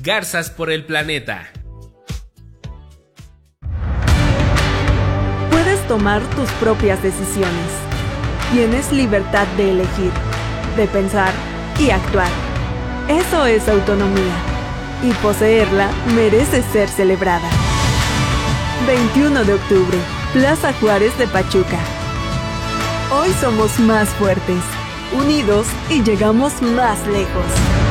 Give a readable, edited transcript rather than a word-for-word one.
garzas por el planeta. Puedes tomar tus propias decisiones. Tienes libertad de elegir, de pensar y actuar. Eso es autonomía. Y poseerla merece ser celebrada. 21 de octubre, Plaza Juárez de Pachuca. Hoy somos más fuertes, unidos y llegamos más lejos.